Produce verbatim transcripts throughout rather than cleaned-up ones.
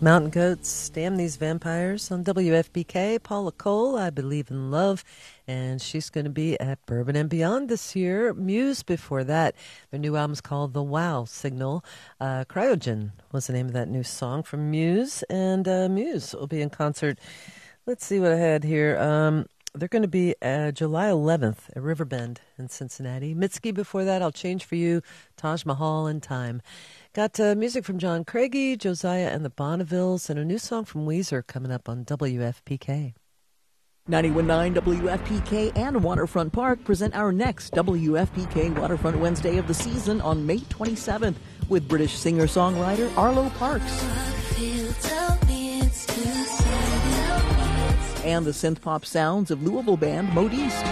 Mountain Goats, Damn These Vampires on W F P K. Paula Cole, I Believe in Love, and she's going to be at Bourbon and Beyond this year. Muse before that. Their new album's called The Wow Signal. Uh, Cryogen was the name of that new song from Muse, and uh, Muse will be in concert. Let's see what I had here. Um, they're going to be uh, July eleventh at Riverbend in Cincinnati. Mitski before that, I'll Change for You, Taj Mahal, and Time. Got uh, music from John Craigie, Josiah and the Bonnevilles, and a new song from Weezer coming up on W F P K. ninety-one point nine W F P K and Waterfront Park present our next W F P K Waterfront Wednesday of the season on May twenty-seventh with British singer-songwriter Arlo Parks. And the synth-pop sounds of Louisville band Mode East.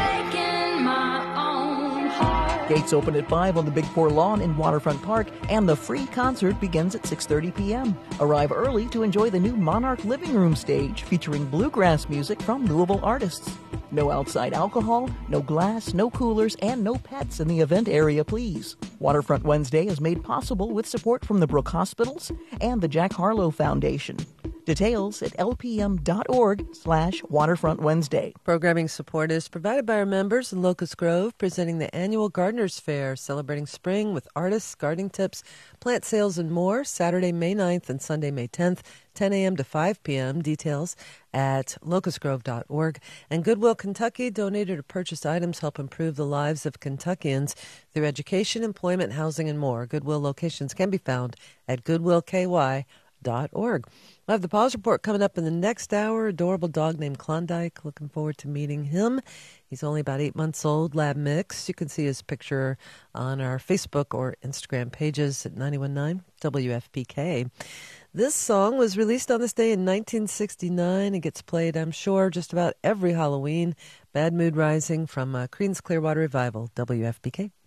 Gates open at five on the Big Four lawn in Waterfront Park, and the free concert begins at six thirty p.m. Arrive early to enjoy the new Monarch Living Room stage featuring bluegrass music from Louisville artists. No outside alcohol, no glass, no coolers, and no pets in the event area, please. Waterfront Wednesday is made possible with support from the Brook Hospitals and the Jack Harlow Foundation. Details at lpm.org slash Waterfront Wednesday. Programming support is provided by our members in Locust Grove, presenting the annual Gardeners Fair, celebrating spring with artists, gardening tips, plant sales, and more, Saturday, May ninth and Sunday, May tenth, ten a.m. to five p.m. Details at locust grove dot org. And Goodwill Kentucky, donated or purchased items help improve the lives of Kentuckians through education, employment, housing, and more. Goodwill locations can be found at goodwill k y dot org. We'll have the Pause Report coming up in the next hour. Adorable dog named Klondike. Looking forward to meeting him. He's only about eight months old, lab mix. You can see his picture on our Facebook or Instagram pages at ninety-one point nine W F P K. This song was released on this day in nineteen sixty-nine. It gets played, I'm sure, just about every Halloween. Bad Mood Rising from uh, Creedence Clearwater Revival, W F P K.